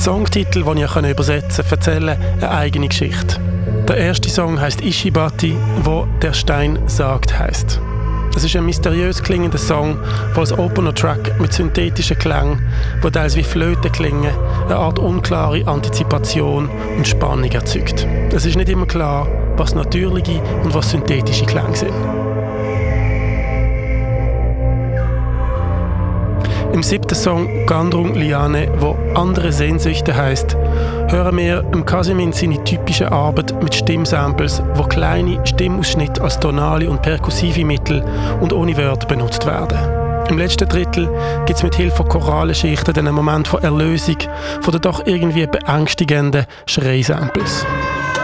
Songtitel, den ich übersetzen kann, erzählen eine eigene Geschichte. Der erste Song heisst Ishibati, wo «Der Stein sagt» heisst. Es ist ein mysteriös klingender Song, der als Opener-Track mit synthetischen Klängen, die teils wie Flöten klingen, eine Art unklare Antizipation und Spannung erzeugt. Es ist nicht immer klar, was natürliche und was synthetische Klänge sind. Im 7. Song «Gandrung Liane», wo «Andere Sehnsüchte» heisst, hören wir Kasimin seine typische Arbeit mit Stimmsamples, wo kleine Stimmausschnitte als tonale und perkussive Mittel und ohne Wörter benutzt werden. Im letzten Drittel gibt es mit Hilfe von Choralenschichten einen Moment von Erlösung von den doch irgendwie beängstigenden Schreisamples.